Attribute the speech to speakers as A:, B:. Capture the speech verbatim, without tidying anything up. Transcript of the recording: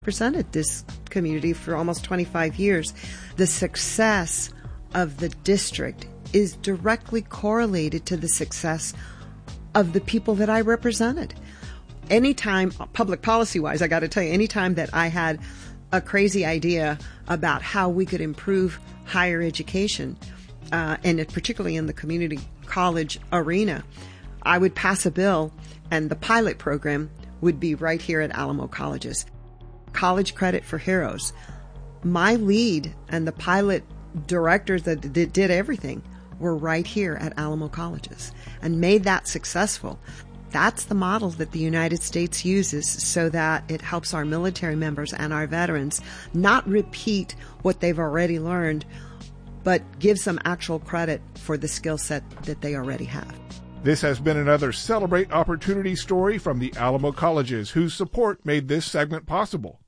A: represented this community for almost twenty-five years. The success of the district is directly correlated to the success of the people that I represented. Anytime, public policy-wise, I got to tell you, anytime that I had a crazy idea about how we could improve higher education, uh, and it, particularly in the community college arena, I would pass a bill, and the pilot program would be right here at Alamo Colleges. College Credit for Heroes. My lead and the pilot directors that did, did everything were right here at Alamo Colleges and made that successful. That's the model that the United States uses so that it helps our military members and our veterans not repeat what they've already learned, but gives them actual credit for the skill set that they already have.
B: This has been another Celebrate Opportunity story from the Alamo Colleges, whose support made this segment possible.